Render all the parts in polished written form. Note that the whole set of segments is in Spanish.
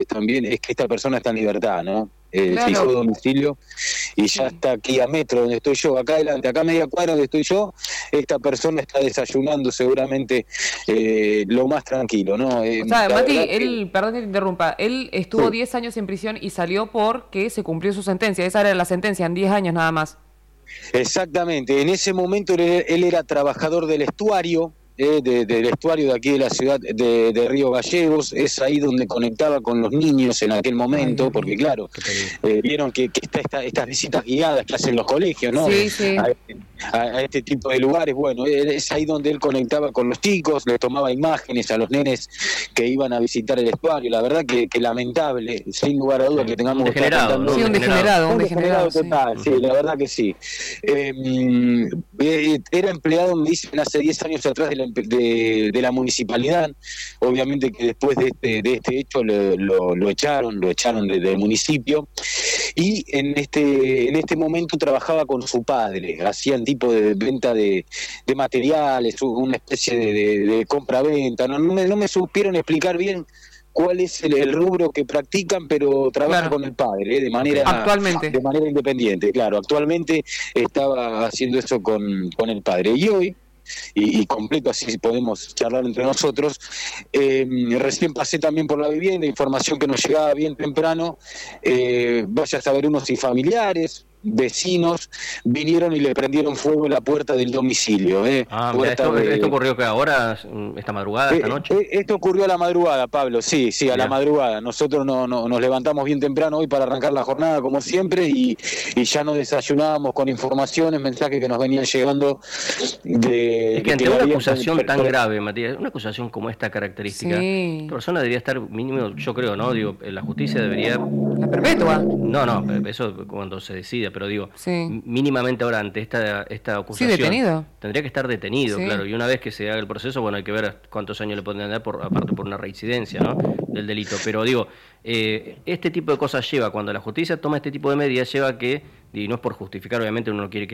también es que esta persona está en libertad, ¿no? Claro. Fijó domicilio y ya está aquí a metro donde estoy yo, acá adelante, acá a media cuadra donde estoy yo, esta persona está desayunando seguramente lo más tranquilo, ¿no? O sea, La Mati, verdad él, perdón que te interrumpa, él estuvo sí. 10 años en prisión y salió porque se cumplió su sentencia. Esa era la sentencia, en 10 años nada más. Exactamente, en ese momento él era trabajador del estuario, del estuario de aquí de la ciudad de Río Gallegos, es ahí donde conectaba con los niños en aquel Ay, momento, Dios porque mío. claro, vieron que está estas visitas guiadas que hacen los colegios, ¿no? Sí, sí. A este tipo de lugares, bueno, es ahí donde él conectaba con los chicos, les tomaba imágenes a los nenes que iban a visitar el estuario, la verdad que lamentable, sin lugar a duda que tengamos que estar degenerado, contando. ¿no? Sí, un degenerado, sí. Total, sí, la verdad que sí. Era empleado, me dicen, hace 10 años atrás de la municipalidad, obviamente que después de este hecho lo echaron del municipio, y en este momento trabajaba con su padre, hacían tipo de venta de materiales, una especie de compra-venta, no me supieron explicar bien cuál es el rubro que practican, pero trabaja Claro. con el padre, de manera independiente, claro. Actualmente estaba haciendo eso con el padre. Y hoy, y completo, así podemos charlar entre nosotros, recién pasé también por la vivienda, información que nos llegaba bien temprano, vaya a saber unos si familiares, vecinos, vinieron y le prendieron fuego en la puerta del domicilio. Mira, esto ocurrió que ahora, esta madrugada, esta noche. Esto ocurrió a la madrugada, Pablo, sí, a la madrugada. Nosotros nos levantamos bien temprano hoy para arrancar la jornada, como siempre, y ya nos desayunábamos con informaciones, mensajes que nos venían llegando de... Es que ante una acusación tan grave, Matías, una acusación como esta característica, Sí. la persona debería estar mínimo, yo creo, ¿no? Digo, la justicia debería... La perpetua. No, eso cuando se decide, pero digo, Sí. mínimamente ahora ante esta acusación... Sí, detenido. Tendría que estar detenido, Sí. claro, y una vez que se haga el proceso, bueno, hay que ver cuántos años le podrían dar, aparte por una reincidencia, ¿no?, del delito. Pero digo, este tipo de cosas lleva, cuando la justicia toma este tipo de medidas, lleva a que, y no es por justificar, obviamente uno no quiere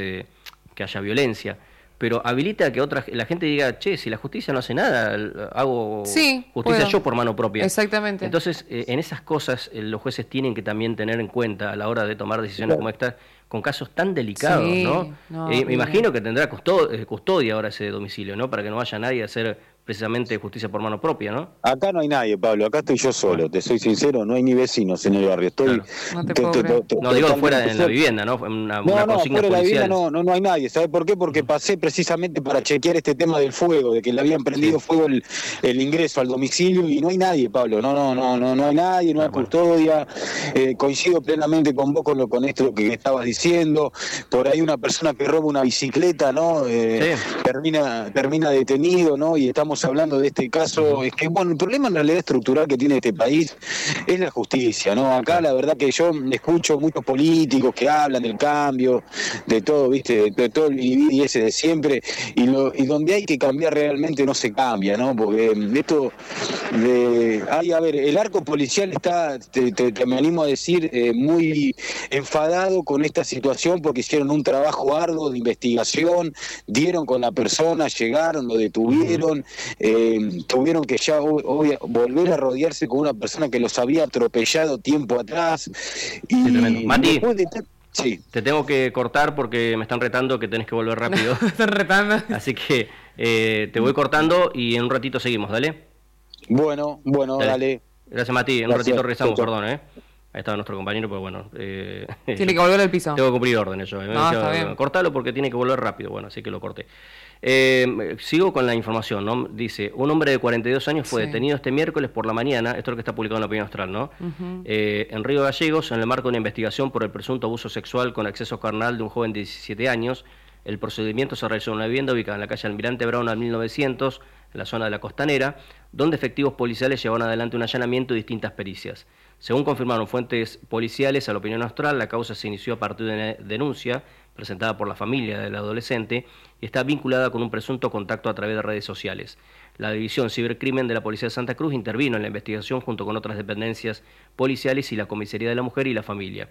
que haya violencia, pero habilita a que la gente diga, che, si la justicia no hace nada, hago justicia yo por mano propia. Exactamente. Entonces, en esas cosas los jueces tienen que también tener en cuenta a la hora de tomar decisiones como esta, con casos tan delicados, ¿no? Me imagino que tendrá custodia ahora ese domicilio, ¿no? Para que no vaya nadie a hacer precisamente justicia por mano propia, ¿no? Acá no hay nadie, Pablo, acá estoy yo solo, te soy sincero, no hay ni vecinos en el barrio, estoy... Claro. No digo fuera en la vivienda, ¿no? Una consigna fuera de la vivienda policial. no hay nadie, ¿sabes por qué? Porque pasé precisamente para chequear este tema del fuego, de que le habían prendido fuego el ingreso al domicilio, y no hay nadie, Pablo, no hay nadie, no hay custodia. Coincido plenamente con vos con esto que estabas diciendo. Por ahí una persona que roba una bicicleta, ¿no? Termina detenido, ¿no? Y estamos hablando de este caso. Es que, bueno, el problema en realidad estructural que tiene este país es la justicia, ¿no? Acá la verdad que yo escucho muchos políticos que hablan del cambio, de todo, ¿viste? De todo el y ese de siempre, y donde hay que cambiar realmente no se cambia, ¿no? Porque esto a ver, el arco policial está, me animo a decir, muy enfadado con esta situación porque hicieron un trabajo arduo de investigación, dieron con la persona, llegaron, lo detuvieron, tuvieron que ya volver a rodearse con una persona que los había atropellado tiempo atrás. Y tremendo. Mati, sí. Te tengo que cortar porque me están retando que tenés que volver rápido. Me están retando. Así que te voy cortando y en un ratito seguimos, ¿dale? Bueno, dale. Gracias, Mati. En un ratito regresamos, perdón, Ahí estaba nuestro compañero, pero bueno. Tiene que volver al piso. Tengo que cumplir órdenes yo. Está bien. Cortalo porque tiene que volver rápido. Bueno, así que lo corté. Sigo con la información, ¿no? Dice, un hombre de 42 años fue detenido este miércoles por la mañana, esto es lo que está publicado en la Opinión Austral, ¿no? En Río Gallegos, en el marco de una investigación por el presunto abuso sexual con acceso carnal de un joven de 17 años. El procedimiento se realizó en una vivienda ubicada en la calle Almirante Brown al 1900, en la zona de la Costanera, donde efectivos policiales llevaron adelante un allanamiento y distintas pericias. Según confirmaron fuentes policiales a la Opinión Austral, la causa se inició a partir de una denuncia presentada por la familia del adolescente y está vinculada con un presunto contacto a través de redes sociales. La División Cibercrimen de la Policía de Santa Cruz intervino en la investigación junto con otras dependencias policiales y la Comisaría de la Mujer y la Familia.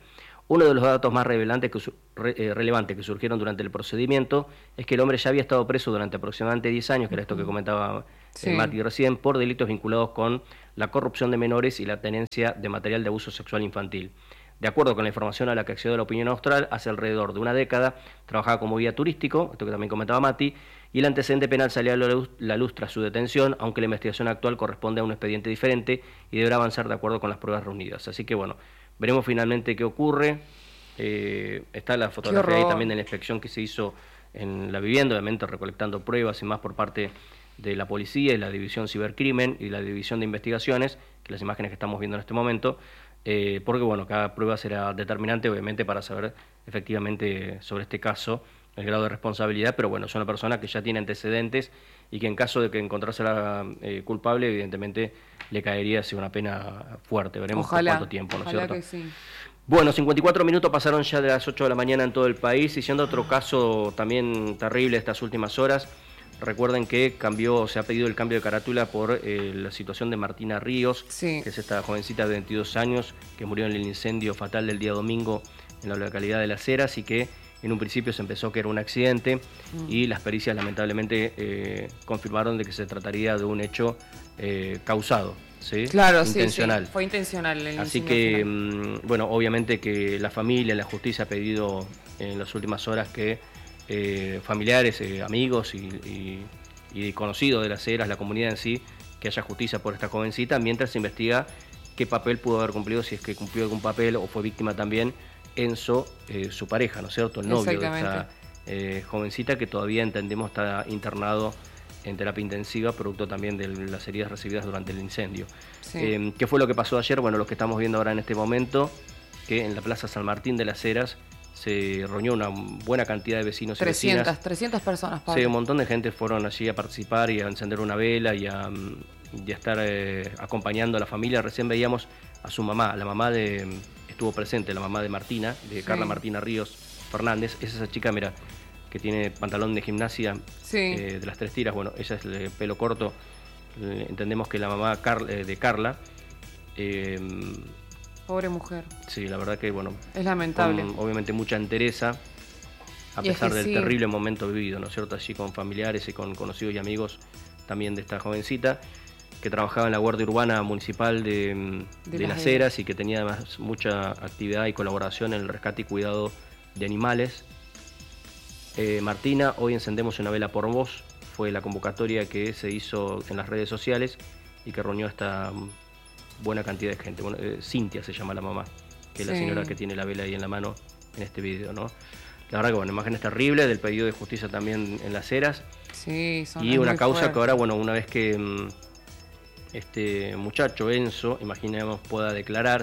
Uno de los datos más relevantes que surgieron durante el procedimiento es que el hombre ya había estado preso durante aproximadamente 10 años, que era esto que comentaba Mati recién, por delitos vinculados con la corrupción de menores y la tenencia de material de abuso sexual infantil. De acuerdo con la información a la que accedió la Opinión Austral, hace alrededor de una década trabajaba como guía turístico, esto que también comentaba Mati, y el antecedente penal salía a la luz tras su detención, aunque la investigación actual corresponde a un expediente diferente y deberá avanzar de acuerdo con las pruebas reunidas. Así que bueno, veremos finalmente qué ocurre. Está la fotografía ahí también de la inspección que se hizo en la vivienda, obviamente recolectando pruebas y más por parte de la policía y la división cibercrimen y la división de investigaciones, que las imágenes que estamos viendo en este momento, porque bueno, cada prueba será determinante obviamente para saber efectivamente sobre este caso el grado de responsabilidad, pero bueno, es una persona que ya tiene antecedentes y que en caso de que encontrásela culpable, evidentemente le caería así una pena fuerte. Veremos por cuánto tiempo, ¿no es cierto? Que sí. Bueno, 54 minutos pasaron ya de las 8 de la mañana en todo el país, y siendo otro caso también terrible estas últimas horas. Recuerden que se ha pedido el cambio de carátula por la situación de Martina Ríos, que es esta jovencita de 22 años que murió en el incendio fatal del día domingo en la localidad de Las Heras, y que en un principio se pensó que era un accidente y las pericias lamentablemente confirmaron de que se trataría de un hecho causado. ¿Sí? Claro, intencional. Sí, fue intencional. Así que, bueno, obviamente que la familia, la justicia ha pedido en las últimas horas que familiares, amigos y conocidos de Las Heras, la comunidad en sí, que haya justicia por esta jovencita, mientras se investiga qué papel pudo haber cumplido, si es que cumplió algún papel o fue víctima también Enzo, su pareja, ¿no es cierto? El novio de esta jovencita, que todavía entendemos está internado en terapia intensiva, producto también de las heridas recibidas durante el incendio. Sí. ¿Qué fue lo que pasó ayer? Bueno, lo que estamos viendo ahora en este momento, que en la Plaza San Martín de Las Heras se reunió una buena cantidad de vecinos y vecinas. 300 personas, Pablo. Sí, un montón de gente fueron allí a participar y a encender una vela y a estar acompañando a la familia. Recién veíamos a su mamá, estuvo presente la mamá de Martina, de Carla Martina Ríos Fernández. Es esa chica, mira, que tiene pantalón de gimnasia de las 3 tiras. Bueno, ella es de pelo corto. Entendemos que la mamá de Carla. Pobre mujer. Sí, la verdad que, bueno, es lamentable. Con, obviamente mucha entereza, a pesar del terrible momento vivido, ¿no es cierto? Allí con familiares y con conocidos y amigos también de esta jovencita, que trabajaba en la Guardia Urbana Municipal de Las Heras y que tenía además mucha actividad y colaboración en el rescate y cuidado de animales. Martina, hoy encendemos una vela por vos, fue la convocatoria que se hizo en las redes sociales y que reunió a esta buena cantidad de gente. Bueno, Cintia se llama la mamá, que es la señora que tiene la vela ahí en la mano en este video, ¿no? La verdad que, bueno, imágenes terribles del pedido de justicia también en Las Heras. Sí, y una causa que ahora, bueno, una vez que este muchacho Enzo, imaginemos, pueda declarar,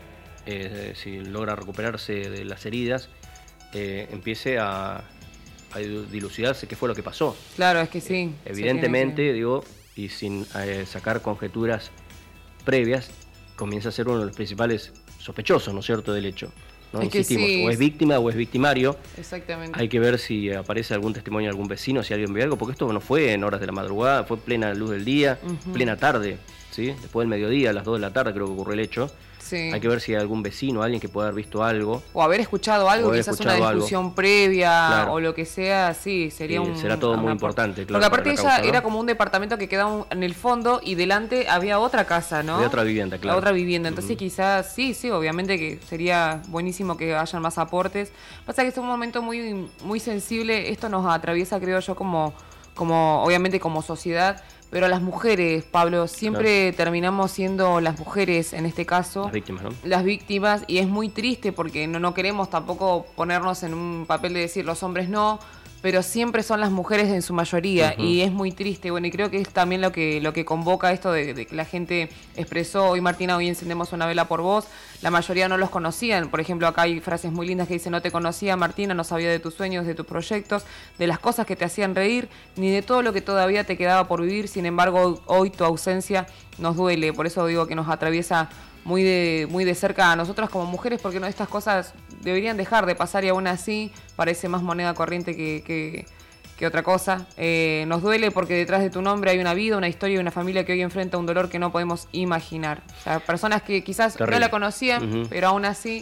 si logra recuperarse de las heridas, empiece a dilucidarse qué fue lo que pasó. Claro, es que sí. Evidentemente, digo, y sin sacar conjeturas previas, comienza a ser uno de los principales sospechosos, ¿no es cierto?, del hecho. ¿No? Insistimos, o es víctima o es victimario. Exactamente. Hay que ver si aparece algún testimonio de algún vecino, si alguien ve algo, porque esto no fue en horas de la madrugada, fue plena luz del día, plena tarde, ¿sí? Después del mediodía, a las 2 de la tarde creo que ocurrió el hecho. Sí. Hay que ver si hay algún vecino, alguien que pueda haber visto algo. O haber escuchado algo, quizás una discusión previa o lo que sea, sería será todo muy importante, claro. Porque aparte ella era como un departamento que quedaba en el fondo y delante había otra casa, ¿no? Había otra vivienda, claro. Otra vivienda, entonces quizás sí, obviamente que sería buenísimo que hayan más aportes. Pasa que es un momento muy, muy sensible, esto nos atraviesa, creo yo, como obviamente como sociedad. Pero las mujeres, Pablo, siempre terminamos siendo las mujeres, en este caso. Las víctimas, ¿no? Las víctimas, y es muy triste porque no queremos tampoco ponernos en un papel de decir los hombres no, pero siempre son las mujeres en su mayoría, y es muy triste. Bueno, y creo que es también lo que convoca esto de que la gente expresó, hoy Martina, hoy encendemos una vela por vos. La mayoría no los conocían. Por ejemplo, acá hay frases muy lindas que dicen: no te conocía, Martina, no sabía de tus sueños, de tus proyectos, de las cosas que te hacían reír, ni de todo lo que todavía te quedaba por vivir. Sin embargo, hoy tu ausencia nos duele. Por eso digo que nos atraviesa muy de cerca a nosotras como mujeres, porque no, estas cosas deberían dejar de pasar, y aún así parece más moneda corriente que otra cosa. Nos duele porque detrás de tu nombre hay una vida, una historia y una familia que hoy enfrenta un dolor que no podemos imaginar. O sea, personas que quizás no la conocían, pero aún así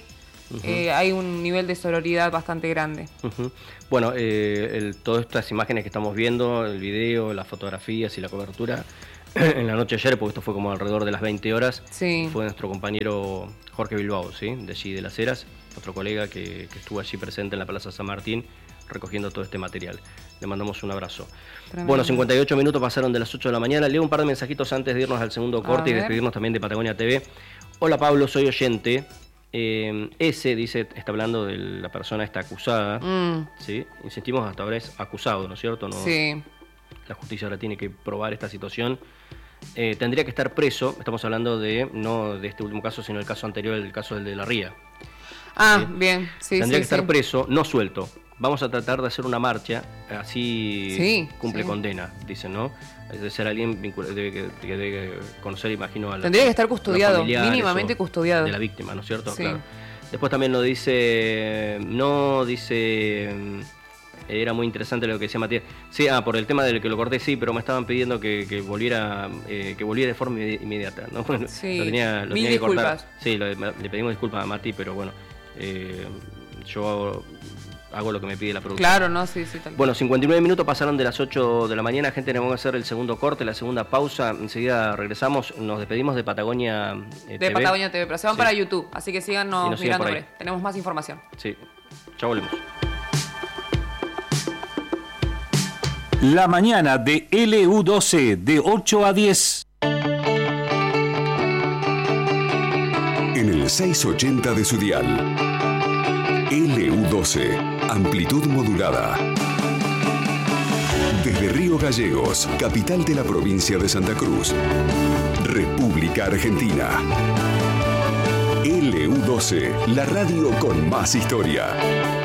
hay un nivel de sororidad bastante grande. Bueno, todas estas imágenes que estamos viendo, el video, las fotografías y la cobertura, en la noche de ayer, porque esto fue como alrededor de las 20 horas, sí. Fue nuestro compañero Jorge Bilbao, ¿sí? De allí de Las Heras, otro colega que estuvo allí presente en la Plaza San Martín recogiendo todo este material. Le mandamos un abrazo. Tremendo. Bueno, 58 minutos pasaron de las 8 de la mañana. Leo un par de mensajitos antes de irnos al segundo corte y despedirnos también de Patagonia TV. Hola Pablo, soy oyente. Ese, dice, está hablando de la persona esta acusada. ¿Sí? Insistimos, hasta ahora es acusado, ¿no es cierto? No, sí. La justicia ahora tiene que probar esta situación. Tendría que estar preso. Estamos hablando no de este último caso, sino el caso anterior, el caso del de la Ría. ¿Sí? Bien. Sí, tendría que estar preso, no suelto. Vamos a tratar de hacer una marcha, así cumple condena, dicen, ¿no? Debe ser alguien que debe conocer, imagino, a tendría que estar custodiado, mínimamente custodiado. De la víctima, ¿no es cierto? Sí. Claro. Después también lo dice, era muy interesante lo que decía Matías. Sí, por el tema del que lo corté, sí, pero me estaban pidiendo que volviera de forma inmediata, ¿no? Bueno, sí. Lo tenía que cortar. Sí, le pedimos disculpas a Mati, pero bueno, yo hago lo que me pide la producción. Claro, no, sí, tal. Bueno, 59 minutos pasaron de las 8 de la mañana, gente, vamos a hacer el segundo corte, la segunda pausa, enseguida regresamos, nos despedimos de Patagonia TV. De Patagonia TV, pero se van para YouTube, así que síganos mirando, tenemos más información. Sí, ya volvemos. La mañana de LU12, de 8 a 10. En el 680 de su dial. LU12, amplitud modulada. Desde Río Gallegos, capital de la provincia de Santa Cruz. República Argentina. LU12, la radio con más historia.